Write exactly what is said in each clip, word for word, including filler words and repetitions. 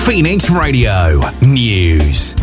Phoenix Radio News.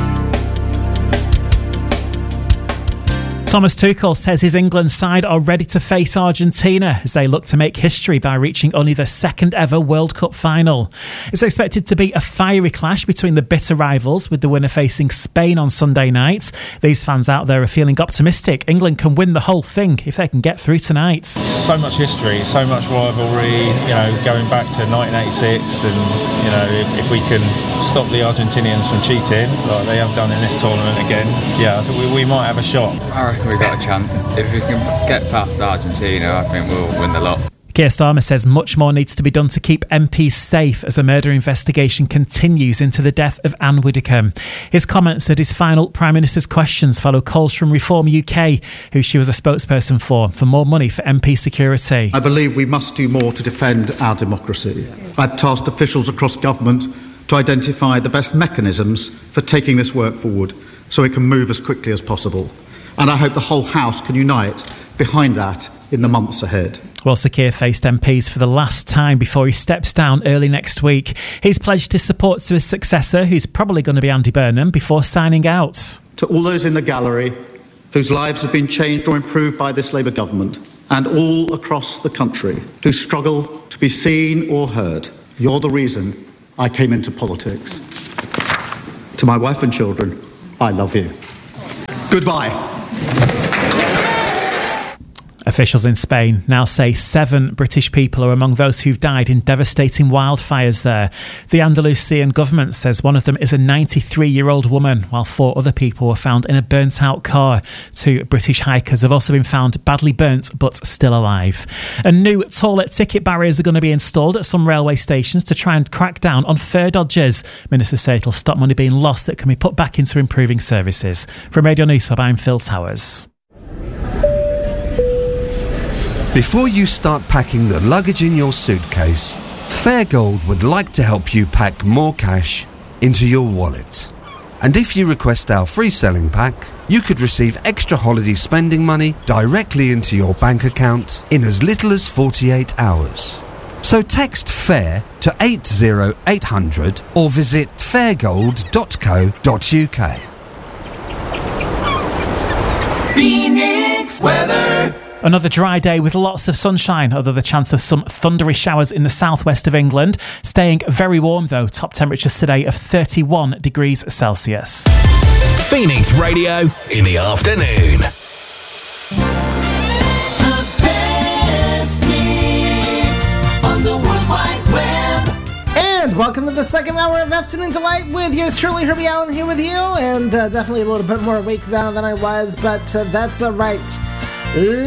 Thomas Tuchel says his England side are ready to face Argentina as they look to make history by reaching only their second ever World Cup final. It's expected to be a fiery clash between the bitter rivals, with the winner facing Spain on Sunday night. These fans out there are feeling optimistic England can win the whole thing if they can get through tonight. So much history, so much rivalry, you know, going back to nineteen eighty-six, and you know, if, if we can stop the Argentinians from cheating like they have done in this tournament again, yeah, I think we, we might have a shot. I reckon we've got a chance. If we can get past Argentina, I think we'll win the lot. Keir Starmer says much more needs to be done to keep M Ps safe as a murder investigation continues into the death of Anne Widdecombe. His comments at his final Prime Minister's questions follow calls from Reform U K, who she was a spokesperson for, for more money for M P security. I believe we must do more to defend our democracy. I've tasked officials across government to identify the best mechanisms for taking this work forward so it can move as quickly as possible. And I hope the whole House can unite behind that in the months ahead. Well, Sir Keir faced M Ps for the last time before he steps down early next week. He's pledged his support to his successor, who's probably going to be Andy Burnham, before signing out. To all those in the gallery whose lives have been changed or improved by this Labour government, and all across the country who struggle to be seen or heard, you're the reason I came into politics. To my wife and children, I love you. Goodbye. Officials in Spain now say seven British people are among those who've died in devastating wildfires there. The Andalusian government says one of them is a ninety-three-year-old woman, while four other people were found in a burnt-out car. Two British hikers have also been found badly burnt but still alive. And new toilet ticket barriers are going to be installed at some railway stations to try and crack down on fare dodgers. Ministers say it'll stop money being lost that can be put back into improving services. From Radio News Hub, I'm Phil Towers. Before you start packing the luggage in your suitcase, Fairgold would like to help you pack more cash into your wallet. And if you request our free selling pack, you could receive extra holiday spending money directly into your bank account in as little as forty-eight hours. So text FAIR to eight zero eight hundred or visit fairgold dot co dot uk. Phoenix weather. Another dry day with lots of sunshine, although the chance of some thundery showers in the southwest of England. Staying very warm though, top temperatures today of thirty-one degrees Celsius. Phoenix Radio in the afternoon. The best mix on the World Wide Web. And welcome to the second hour of Afternoon Delight with yours truly, Herbie Allen, here with you. And uh, definitely a little bit more awake now than I was, but uh, that's all right.